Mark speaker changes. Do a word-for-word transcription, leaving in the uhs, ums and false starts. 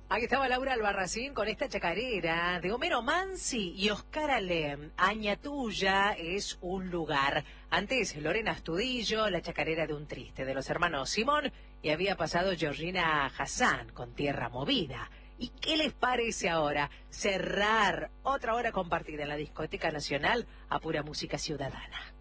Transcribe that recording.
Speaker 1: Aquí estaba Laura Albarracín con esta chacarera de Homero Mansi y Oscar Alem. Añatuya es un lugar. Antes Lorena Astudillo, la chacarera de un triste, de los hermanos Simón, y había pasado Georgina Hassan con Tierra Movida. ¿Y qué les parece ahora cerrar otra hora compartida en la Discoteca Nacional a pura música ciudadana?